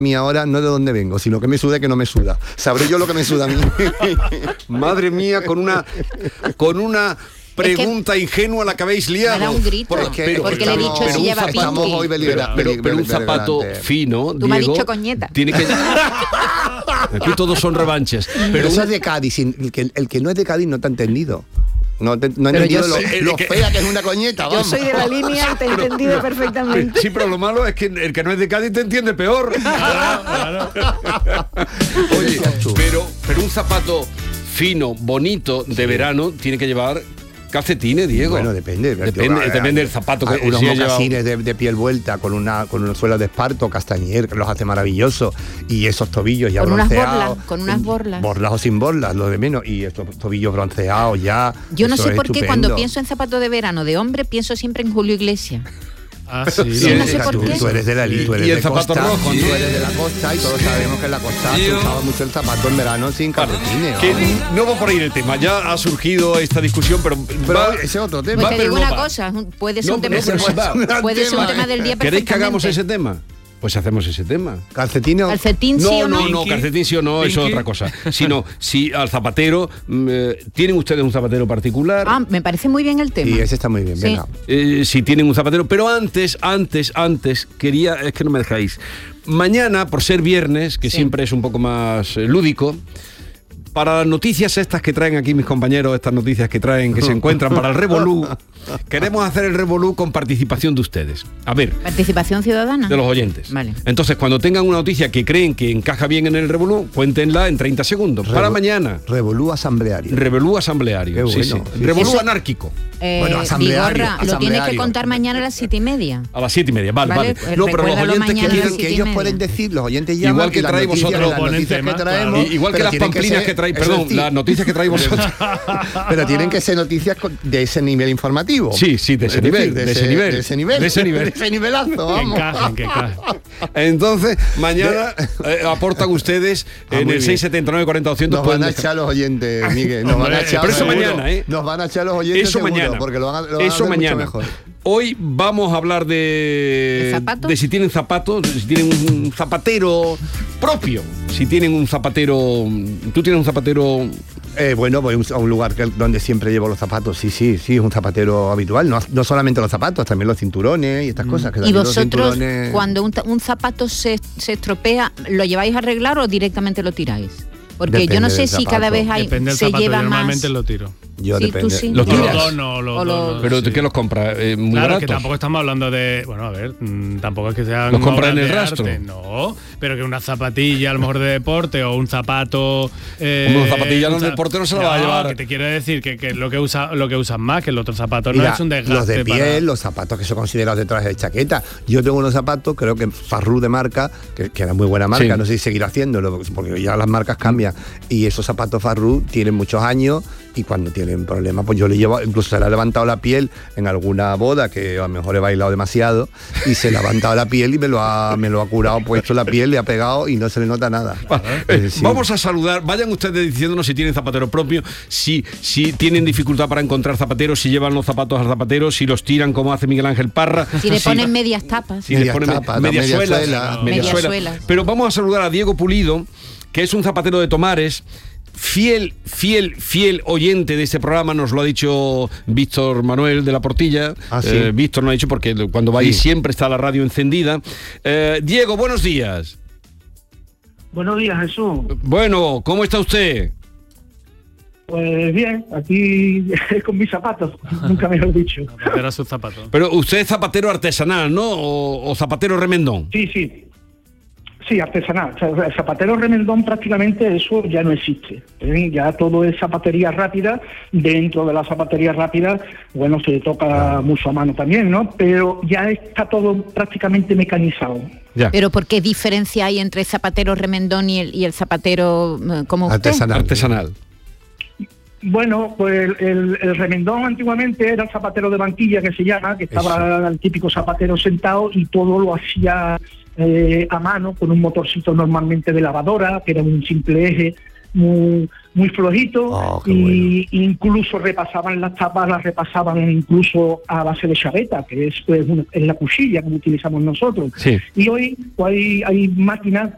mí ahora no de dónde vengo, sino que me suda y que no me suda. Sabré yo lo que me suda a mí. Madre mía, con una pregunta ingenua la que habéis liado. Me da un grito, porque le he dicho si lleva pinky. Pero un zapato fino, Tú me has dicho coñeta. Tiene que... Aquí todos son revanches. Pero eso es de Cádiz, el que no es de Cádiz no te ha entendido. No he entendido lo fea que es una coñeta, vamos. Yo soy de la línea y te he entendido perfectamente. Sí, pero lo malo es que el que no es de Cádiz te entiende peor. Claro. Oye, pero un zapato fino, bonito, de verano, tiene que llevar calcetines, Diego. Bueno, depende del zapato que unos mocasines de piel vuelta con una suela de esparto, castañer, que los hace maravillosos, y esos tobillos ya bronceados. Con unas borlas. Borlas o sin borlas, lo de menos, y estos tobillos bronceados ya. Yo no sé por qué cuando pienso en zapatos de verano de hombre, pienso siempre en Julio Iglesias. Ah, sí, no sé por qué. Tú eres de la línea, tú eres y el de zapato costa, rojo, ¿no? Tú eres de la costa y todos sabemos que en la costa se usaba mucho el zapato en verano sin calcetines. No va por ahí el tema, ya ha surgido esta discusión, pero ese es otro tema. Pues te digo una cosa, puede ser un tema del día perfectamente. ¿Queréis que hagamos ese tema? Pues hacemos ese tema. ¿Calcetín sí o no? No, calcetín sí o no, eso es otra cosa. Sino, si al zapatero, ¿tienen ustedes un zapatero particular? Me parece muy bien el tema. Y ese está muy bien, venga. Si tienen un zapatero, pero antes, quería, es que no me dejáis. Mañana, por ser viernes, que siempre es un poco más lúdico, para las noticias estas que traen aquí mis compañeros, estas noticias que traen, que se encuentran para el Revolú, queremos hacer el Revolú con participación de ustedes. A ver. ¿Participación ciudadana? De los oyentes. Vale. Entonces, cuando tengan una noticia que creen que encaja bien en el Revolú, cuéntenla en 30 segundos. Para mañana. Revolú asambleario. Revolú asambleario. Qué bueno, sí. Revolú anárquico. Bueno, asambleario. Lo tienes que contar mañana a las 7:30. A las 7:30, vale. No, pero los oyentes que ellos pueden decir, los oyentes llaman, igual que traéis vosotros, las noticias que traemos, igual que las pamplinas que traéis, perdón, las noticias que traéis vosotros. Pero tienen que ser noticias de ese nivel informativo. Sí, de ese nivel. De ese nivelazo, vamos. Que encajen. Entonces, mañana aportan ustedes en el 679 40 200. Nos van a echar los oyentes, Miguel. Nos van a echar. Pero eso mañana, Nos van a echar los oyentes. Eso seguro, mañana. Porque lo van a eso hacer mañana. mucho mejor. Hoy vamos a hablar de si tienen zapatos, si tienen un zapatero propio, si tienen un zapatero. ¿Tú tienes un zapatero? Bueno, voy a un lugar donde siempre llevo los zapatos. Sí, es un zapatero habitual. No solamente los zapatos, también los cinturones y estas cosas. ¿Y vosotros, cuando un zapato se estropea, lo lleváis a arreglar o directamente lo tiráis? Porque depende, yo no sé si cada vez se lleva más. Normalmente lo tiro. Yo sí, depende. Sí. ¿Los tiras? ¿Pero qué los compras? ¿Muy claro, baratos? que tampoco estamos hablando de... Bueno, a ver, tampoco es que sean... ¿Los compras en el rastro? No, pero que una zapatilla a lo mejor de deporte o un zapato... una zapatilla de deporte no se la va a llevar. Que te quiero decir que lo que usan más, que el otro zapato no es un desgaste. Los de piel, los zapatos que son considerados de traje de chaqueta. Yo tengo unos zapatos, creo que Farru de marca, que era muy buena marca, no sé si seguirá haciéndolo, porque ya las marcas cambian. Y esos zapatos Farru tienen muchos años y cuando tienen problemas, pues yo le llevo, incluso se le ha levantado la piel en alguna boda que a lo mejor he bailado demasiado y se le ha levantado la piel y me lo ha curado, puesto la piel, le ha pegado y no se le nota nada. Sí. Vamos a saludar, vayan ustedes diciéndonos si tienen zapatero propio, si tienen dificultad para encontrar zapateros, si llevan los zapatos al zapatero, si los tiran como hace Miguel Ángel Parra. Si le ponen medias tapas. Si le ponen media suela. Pero vamos a saludar a Diego Pulido, que es un zapatero de Tomares, fiel oyente de este programa, nos lo ha dicho Víctor Manuel de la Portilla. Víctor nos ha dicho porque cuando va ahí siempre está la radio encendida. Diego, buenos días. Buenos días, Jesús. Bueno, ¿cómo está usted? Pues bien, aquí con mis zapatos, nunca mejor dicho. Era sus zapatos. Pero usted es zapatero artesanal, ¿no? ¿O zapatero remendón? Sí, artesanal. O sea, el zapatero remendón prácticamente eso ya no existe. Ya todo es zapatería rápida. Dentro de la zapatería rápida, bueno, se toca mucho a mano también, ¿no? Pero ya está todo prácticamente mecanizado. Ya. Pero ¿por qué diferencia hay entre el zapatero remendón y el zapatero como usted? Artesanal. Bueno, pues el remendón antiguamente era el zapatero de banquilla, que se llama, que estaba el típico zapatero sentado y todo lo hacía a mano con un motorcito normalmente de lavadora, que era un simple eje muy flojito, y incluso repasaban las tapas, las repasaban incluso a base de chaveta, que es la cuchilla que utilizamos nosotros. Sí. Y hoy pues, hay máquinas